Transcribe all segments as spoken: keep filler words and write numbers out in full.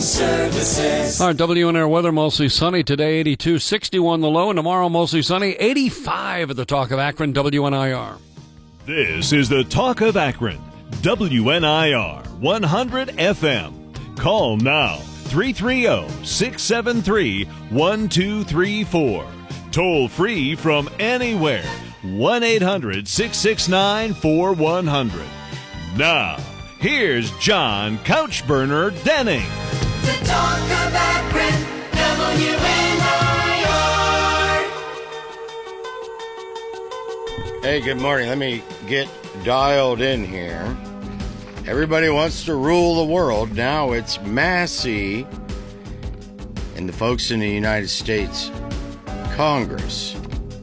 Services. Our W N R weather, mostly sunny today, eighty-two, sixty-one the low, and tomorrow mostly sunny, eighty-five at the Talk of Akron, W N I R. This is the Talk of Akron, W N I R one hundred F M. Call now, three three zero, six seven three, one two three four. Toll free from anywhere, one eight hundred, six six nine, four one zero zero. Now, here's John Couchburner Denning. The Talk of Akron, W N I R. Hey, good morning. Let me get dialed in here. Everybody wants to rule the world. Now it's Massey and the folks in the United States Congress.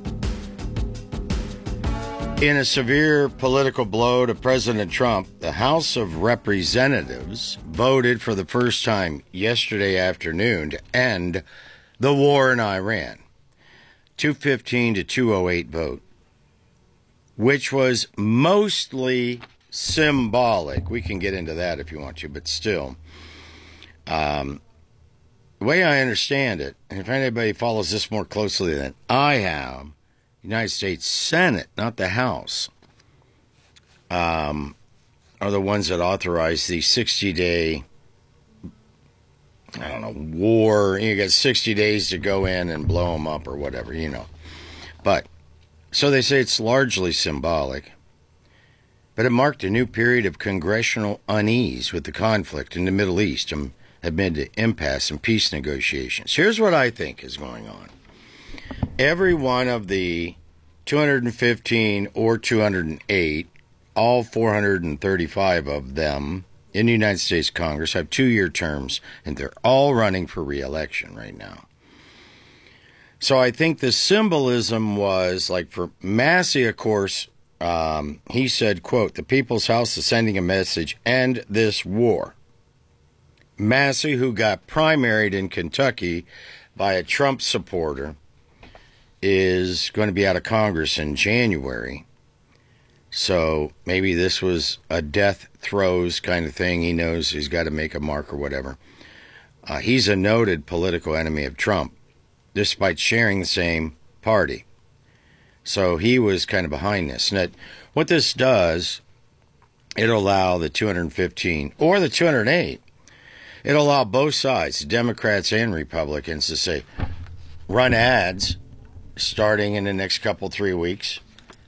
In a severe political blow to President Trump, the House of Representatives voted for the first time yesterday afternoon to end the war in Iran. two fifteen to two oh eight vote, which was mostly symbolic. We can get into that if you want to, but still. Um, the way I understand it, and if anybody follows this more closely than I have, United States Senate, not the House, um, are the ones that authorize the sixty-day, I don't know, war. You got sixty days to go in and blow them up or whatever, you know. But, so they say it's largely symbolic, but it marked a new period of congressional unease with the conflict in the Middle East and amid the impasse in peace negotiations. Here's what I think is going on. Every one of the two hundred fifteen or two hundred eight, all four hundred thirty-five of them in the United States Congress have two-year terms, and they're all running for re-election right now. So I think the symbolism was, like for Massey, of course, um, he said, quote, "The People's House is sending a message, end this war." Massey, who got primaried in Kentucky by a Trump supporter, is going to be out of Congress in January. So maybe this was a death throes kind of thing. He knows he's got to make a mark or whatever. Uh, he's a noted political enemy of Trump, despite sharing the same party. So he was kind of behind this. And that, what this does, it'll allow the two hundred fifteen or the two hundred eight, it'll allow both sides, Democrats and Republicans, to say, run ads starting in the next couple, three weeks.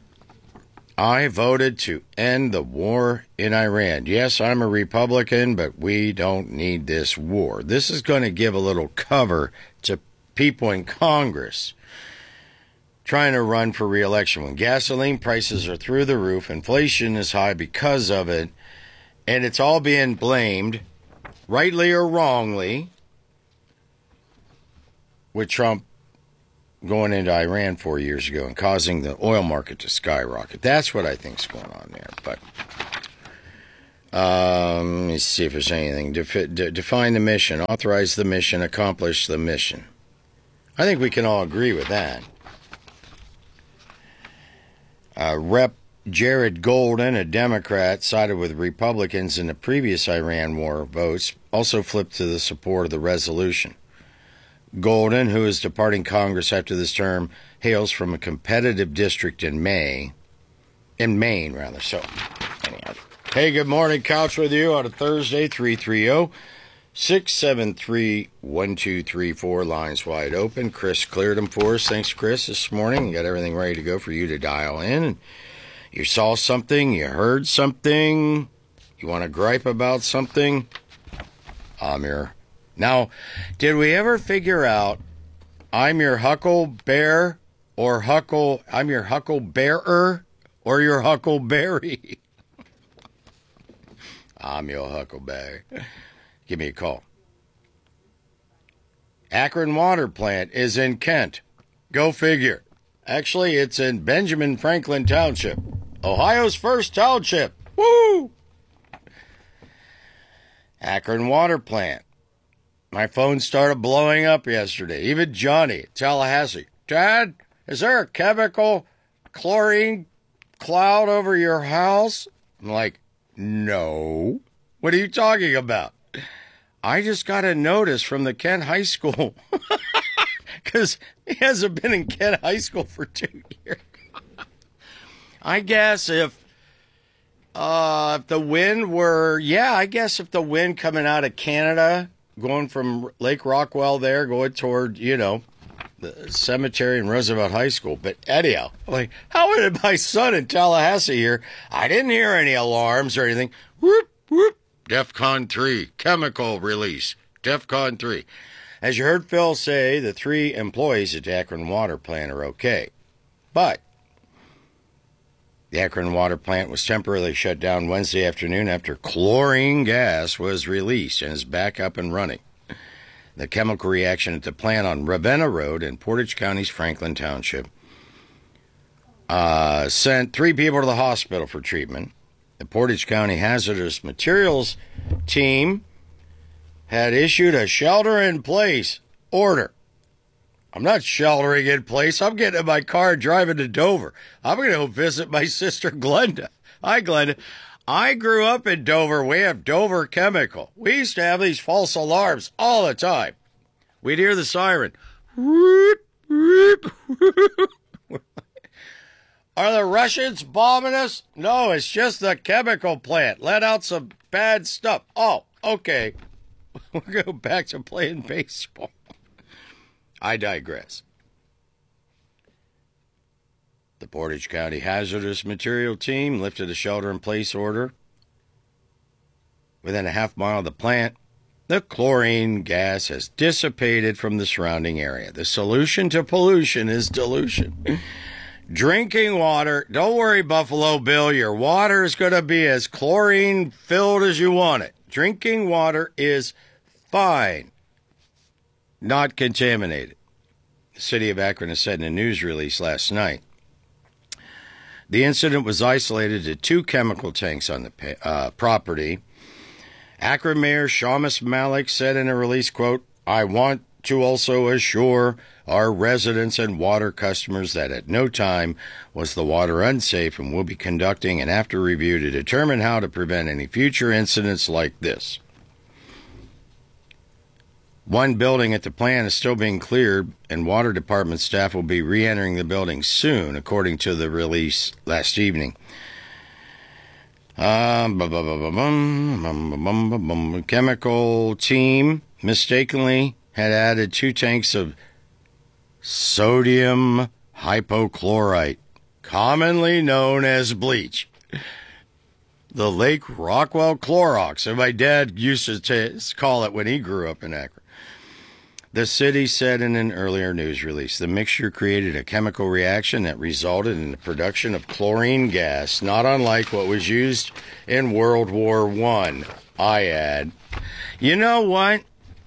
I voted to end the war in Iran. Yes, I'm a Republican, but we don't need this war. This is going to give a little cover to people in Congress trying to run for re-election. When gasoline prices are through the roof, inflation is high because of it, and it's all being blamed, rightly or wrongly, with Trump going into Iran four years ago and causing the oil market to skyrocket. That's what I think's going on there. But um, let me see if there's anything. Defi- de- define the mission, authorize the mission, accomplish the mission. I think we can all agree with that. Uh, Rep Jared Golden, a Democrat, sided with Republicans in the previous Iran war votes, also flipped to the support of the resolution. Golden, who is departing Congress after this term, hails from a competitive district in May, in Maine, rather. So, anyhow. Hey, good morning. Couch with you on a Thursday, three three zero, six seven three, one two three four. Lines wide open. Chris cleared them for us. Thanks, Chris, this morning. You got everything ready to go for you to dial in. You saw something, you heard something, you want to gripe about something, I'm your... Now, did we ever figure out I'm your hucklebear or huckle, I'm your hucklebearer or your huckleberry? I'm your huckleberry. Give me a call. Akron Water Plant is in Kent. Go figure. Actually, it's in Benjamin Franklin Township, Ohio's first township. Woo! Akron Water Plant. My phone started blowing up yesterday. Even Johnny, Tallahassee. Dad, is there a chemical chlorine cloud over your house? I'm like, no. What are you talking about? I just got a notice from the Kent High School because he hasn't been in Kent High School for two years. I guess if uh, if the wind were, yeah, I guess if the wind coming out of Canada, going from Lake Rockwell there, going toward, you know, the cemetery in Roosevelt High School. But anyhow, like, how did my son in Tallahassee here? I didn't hear any alarms or anything. Whoop, whoop. DEFCON three, chemical release. DEFCON three. As you heard Phil say, the three employees at the Akron Water Plant are okay. But the Akron Water Plant was temporarily shut down Wednesday afternoon after chlorine gas was released and is back up and running. The chemical reaction at the plant on Ravenna Road in Portage County's Franklin Township uh, sent three people to the hospital for treatment. The Portage County Hazardous Materials team had issued a shelter-in-place order. I'm not sheltering in place. I'm getting in my car and driving to Dover. I'm going to go visit my sister Glenda. Hi, Glenda. I grew up in Dover. We have Dover Chemical. We used to have these false alarms all the time. We'd hear the siren. Are the Russians bombing us? No, it's just the chemical plant. Let out some bad stuff. Oh, okay. We'll go back to playing baseball. I digress. The Portage County Hazardous Material Team lifted a shelter-in-place order. Within a half mile of the plant, the chlorine gas has dissipated from the surrounding area. The solution to pollution is dilution. Drinking water, don't worry, Buffalo Bill, your water is going to be as chlorine-filled as you want it. Drinking water is fine, not contaminated. The city of Akron has said in a news release last night. The incident was isolated to two chemical tanks on the uh, property. Akron Mayor Shamus Malik said in a release, quote, I want to also assure our residents and water customers that at no time was the water unsafe and will be conducting an after review to determine how to prevent any future incidents like this. One building at the plant is still being cleared, and water department staff will be re-entering the building soon, according to the release last evening. Uh, chemical team mistakenly had added two tanks of sodium hypochlorite, commonly known as bleach. The Lake Rockwell Clorox, and my dad used to t- call it when he grew up in Akron. The city said in an earlier news release, the mixture created a chemical reaction that resulted in the production of chlorine gas, not unlike what was used in World War One, I add. You know what?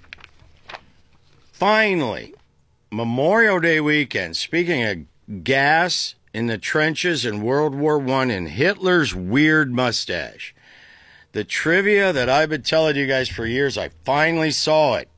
Finally, Memorial Day weekend, speaking of gas in the trenches in World War One and Hitler's weird mustache. The trivia that I've been telling you guys for years, I finally saw it.